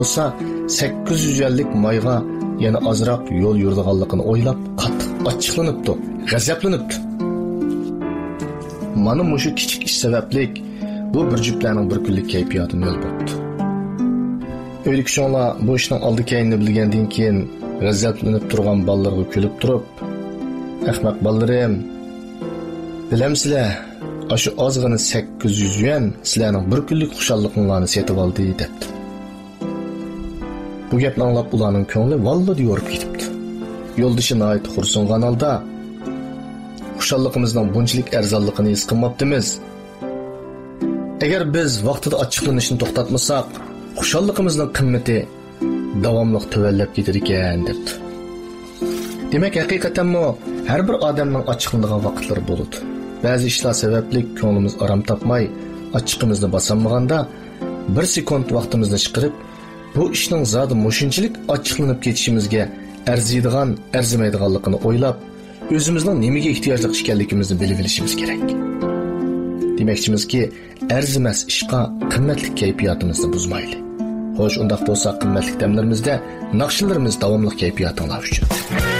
bo'lsa 850lik mayga yana azroq yo'l yuradiganligini o'ylab qattiq achchiqlanibdi, g'azablanibdi. Mana mushu kichik ish sabablik bu bir juftlarning bir kunlik kayfiyati nol bo'ldi. O'ylik shonlar bu ishning oldi keyinni bilgandan keyin g'azablanib turgan bolalarga kulib turib, "Ahmoq bolalarim, bilamsizlar, shu ozg'ina 800 yuan sizlarning bir kunlik xushalliqinglarni setib oldi" debdi. Bu gapni anglab ularning ko'ngli vallada yorib ketibdi. Yo'ldoshi nihoyat xursandgan holda, "Xushalliqimizning bunchalik arzonligini his qilmabdimiz. Agar biz vaqtida ochiqlanishni to'xtatmasak, xushalliqimizning qimmati davomli tuvallab ketar ekan" debdi. Demak, haqiqatanmi har bir odamning ochiqlanadigan vaqtlari bo'ladi. Ba'zi ishlar sababli ko'nglimiz orom topmay, ochiqimizni bosolmaganda bir sekund vaqtimizni chiqarib, bu ishning zodi mushunchalik ochiqlanib ketishimizga arziydigan, arzimaydiganligini o'ylab, o'zimizning nimaga ehtiyojli ekanligimizni bilib olishimiz kerak. Demoqchimizki, arzimas ishqa qimmatli kayfiyatimizni buzmayli. Xo'sh, undaq bo'lsa qimmatli damlarimizda naqshlarimiz davomli kayfiyatlar uchun